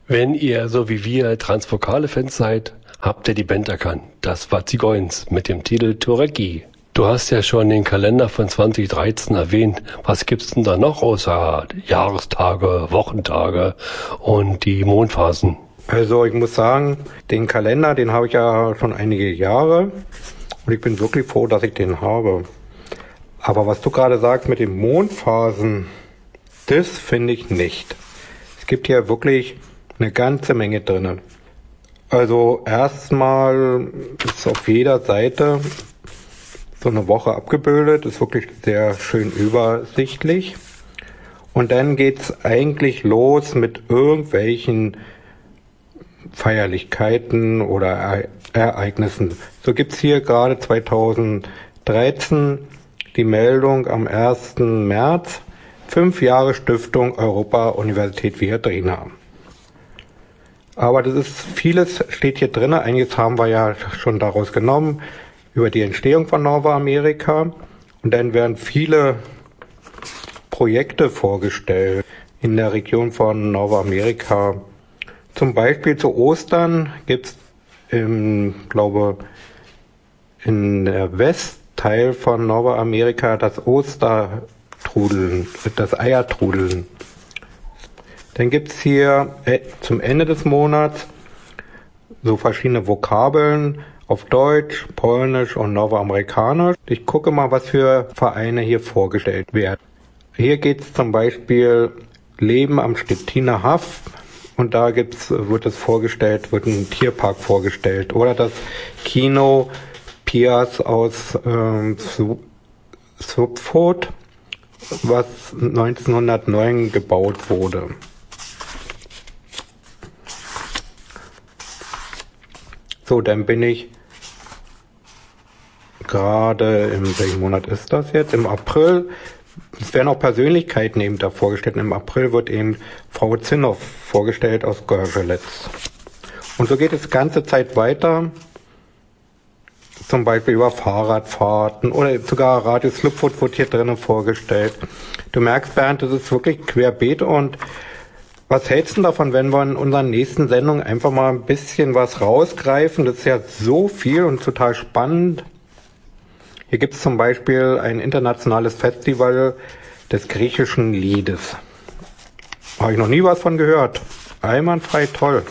Wenn ihr, so wie wir, transvokale Fans seid, habt ihr die Band erkannt. Das war Zigoins mit dem Titel Turecki. Du hast ja schon den Kalender von 2013 erwähnt. Was gibt's denn da noch außer Jahrestage, Wochentage und die Mondphasen? Also ich muss sagen, den Kalender, den habe ich ja schon einige Jahre und ich bin wirklich froh, dass ich den habe. Aber was du gerade sagst mit den Mondphasen, das finde ich nicht. Es gibt hier wirklich eine ganze Menge drin. Also erstmal ist auf jeder Seite so eine Woche abgebildet, ist wirklich sehr schön übersichtlich. Und dann geht's eigentlich los mit irgendwelchen Feierlichkeiten oder Ereignissen. So gibt's hier gerade 2013 die Meldung am 1. März, 5 Jahre Stiftung Europa-Universität Viadrina. Aber das ist, vieles steht hier drin, einiges haben wir ja schon daraus genommen, über die Entstehung von Nova America. Und dann werden viele Projekte vorgestellt in der Region von Nova America. Zum Beispiel zu Ostern gibt's in der Westteil von Nova America das Ostertrudeln, das Eiertrudeln. Dann gibt's hier zum Ende des Monats so verschiedene Vokabeln auf Deutsch, Polnisch und Novoamerikanisch. Ich gucke mal, was für Vereine hier vorgestellt werden. Hier geht's zum Beispiel Leben am Stettiner Haff und da wird ein Tierpark vorgestellt. Oder das Kino Pias aus Sopot, was 1909 gebaut wurde. So, dann bin ich gerade, welchem Monat ist das jetzt? Im April. Es werden auch Persönlichkeiten eben da vorgestellt. Im April wird eben Frau Zinnow vorgestellt aus Görgelitz. Und so geht es die ganze Zeit weiter. Zum Beispiel über Fahrradfahrten oder sogar Radio Slipfoot wird hier drinnen vorgestellt. Du merkst, Bernd, das ist wirklich querbeet. Und was hältst du davon, wenn wir in unseren nächsten Sendungen einfach mal ein bisschen was rausgreifen? Das ist ja so viel und total spannend. Hier gibt es zum Beispiel ein internationales Festival des griechischen Liedes. Habe ich noch nie was von gehört. Einwandfrei toll.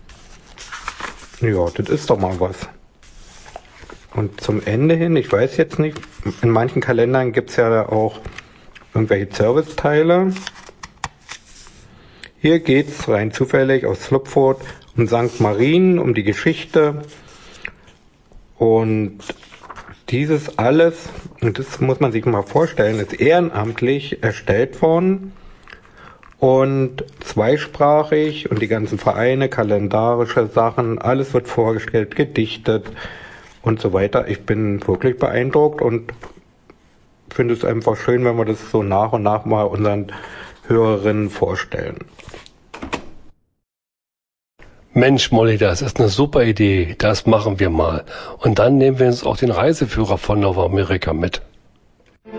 Ja, das ist doch mal was. Und zum Ende hin, ich weiß jetzt nicht, in manchen Kalendern gibt es ja auch irgendwelche Serviceteile. Hier geht's rein zufällig aus Slupfurt um St. Marien, um die Geschichte. Und dieses alles, und das muss man sich mal vorstellen, ist ehrenamtlich erstellt worden und zweisprachig und die ganzen Vereine, kalendarische Sachen, alles wird vorgestellt, gedichtet und so weiter. Ich bin wirklich beeindruckt und finde es einfach schön, wenn wir das so nach und nach mal unseren Hörerinnen vorstellen. Mensch, Molly, das ist eine super Idee. Das machen wir mal. Und dann nehmen wir uns auch den Reiseführer von Nova America mit.